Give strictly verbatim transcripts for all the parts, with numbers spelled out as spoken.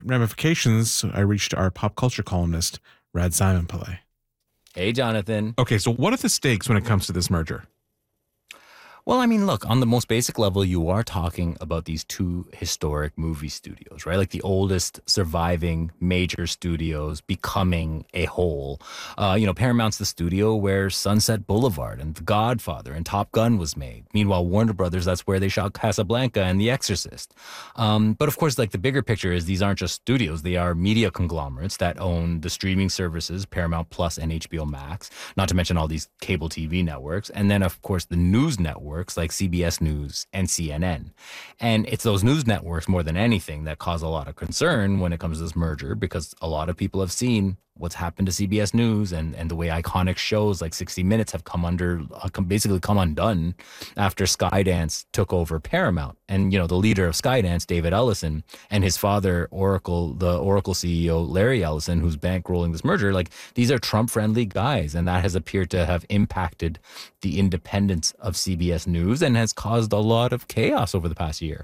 ramifications, I reached our pop culture columnist, Rad Simon Pillay. Hey, Jonathan. Okay, so what are the stakes when it comes to this merger? Well, I mean, look, on the most basic level, you are talking about these two historic movie studios, right? Like the oldest surviving major studios becoming a whole. Uh, you know, Paramount's the studio where Sunset Boulevard and The Godfather and Top Gun was made. Meanwhile, Warner Brothers, that's where they shot Casablanca and The Exorcist. Um, but of course, like the bigger picture is these aren't just studios. They are media conglomerates that own the streaming services, Paramount Plus and H B O Max, not to mention all these cable T V networks. And then, of course, the news networks like C B S News and C N N. And it's those news networks more than anything that cause a lot of concern when it comes to this merger, because a lot of people have seen what's happened to C B S News and, and the way iconic shows like sixty minutes have come under, uh, basically come undone after Skydance took over Paramount. And, you know, the leader of Skydance, David Ellison, and his father, Oracle, the Oracle C E O, Larry Ellison, who's bankrolling this merger, like these are Trump-friendly guys. And that has appeared to have impacted the independence of C B S News and has caused a lot of chaos over the past year.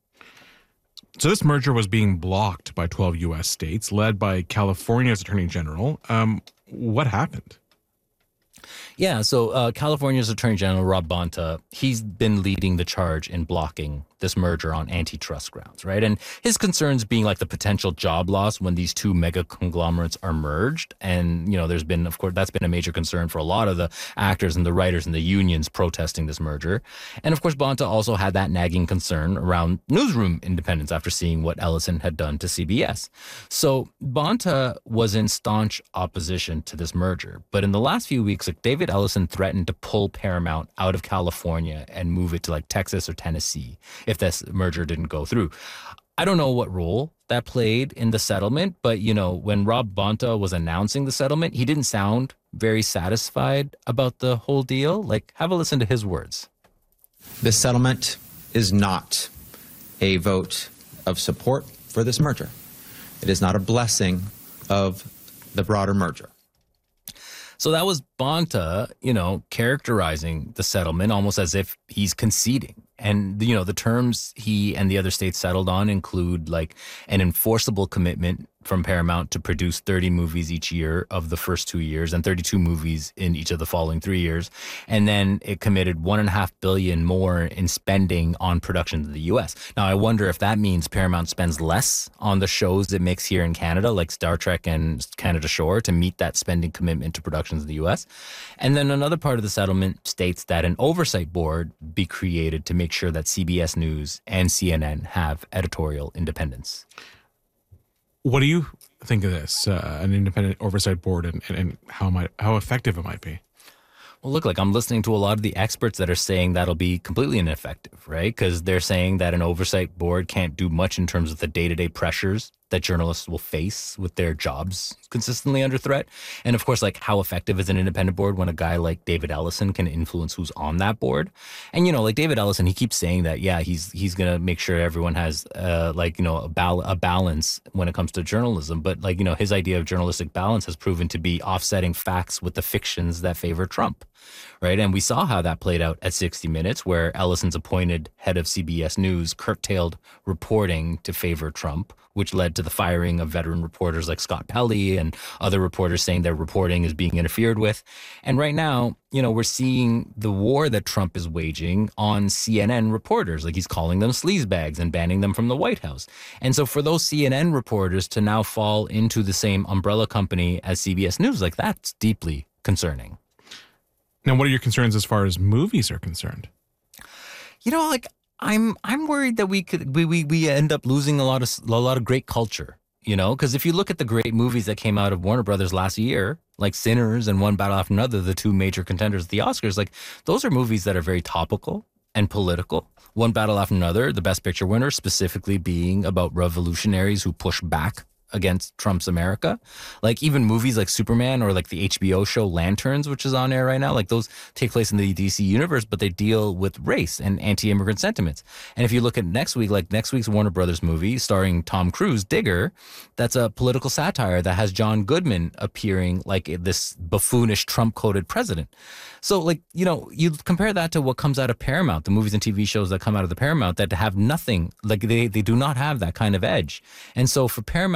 So this merger was being blocked by twelve U S states, led by California's Attorney General. Um, what happened? Yeah, so uh, California's Attorney General, Rob Bonta, he's been leading the charge in blocking this merger on antitrust grounds, right? And his concerns being like the potential job loss when these two mega conglomerates are merged. And, you know, there's been, of course, that's been a major concern for a lot of the actors and the writers and the unions protesting this merger. And of course, Bonta also had that nagging concern around newsroom independence after seeing what Ellison had done to C B S. So Bonta was in staunch opposition to this merger. But in the last few weeks, like David Ellison threatened to pull Paramount out of California and move it to like Texas or Tennessee if this merger didn't go through. I don't know what role that played in the settlement, but, you know, when Rob Bonta was announcing the settlement, he didn't sound very satisfied about the whole deal. Like, have a listen to his words. This settlement is not a vote of support for this merger. It is not a blessing of the broader merger. So that was Bonta, you know, characterizing the settlement almost as if he's conceding. And, you know, the terms he and the other states settled on include like an enforceable commitment from Paramount to produce thirty movies each year of the first two years and thirty-two movies in each of the following three years. And then it committed one and a half billion more in spending on production in the U S. Now, I wonder if that means Paramount spends less on the shows it makes here in Canada, like Star Trek and Canada Shore, to meet that spending commitment to productions in the U S. And then another part of the settlement states that an oversight board be created to make sure that C B S News and C N N have editorial independence. What do you think of this, uh, an independent oversight board, and, and, and how might how effective it might be? Well, look, like I'm listening to a lot of the experts that are saying that'll be completely ineffective, right? Because they're saying that an oversight board can't do much in terms of the day-to-day pressures that journalists will face with their jobs consistently under threat. And of course, like how effective is an independent board when a guy like David Ellison can influence who's on that board? And, you know, like David Ellison, he keeps saying that, yeah, he's he's going to make sure everyone has uh, like, you know, a, bal- a balance when it comes to journalism. But like, you know, his idea of journalistic balance has proven to be offsetting facts with the fictions that favor Trump. Right. And we saw how that played out at sixty minutes, where Ellison's appointed head of C B S News curtailed reporting to favor Trump, which led to the firing of veteran reporters like Scott Pelley and other reporters saying their reporting is being interfered with. And right now, you know, we're seeing the war that Trump is waging on C N N reporters. Like he's calling them sleazebags and banning them from the White House. And so for those C N N reporters to now fall into the same umbrella company as C B S News, like that's deeply concerning. Now, what are your concerns as far as movies are concerned? You know, like I'm I'm worried that we could we we, we end up losing a lot of a lot of great culture, you know, because if you look at the great movies that came out of Warner Brothers last year, like Sinners and One Battle After Another, the two major contenders at the Oscars, like those are movies that are very topical and political. One Battle After Another, the Best Picture winner, specifically being about revolutionaries who push back against Trump's America. Like even movies like Superman or like the H B O show Lanterns, which is on air right now, like those take place in the D C universe, but they deal with race and anti-immigrant sentiments. And if you look at next week, like next week's Warner Brothers movie starring Tom Cruise, Digger, that's a political satire that has John Goodman appearing like this buffoonish Trump-coded president. So like, you know, you compare that to what comes out of Paramount, the movies and T V shows that come out of the Paramount that have nothing, like they, they do not have that kind of edge. And so for Paramount,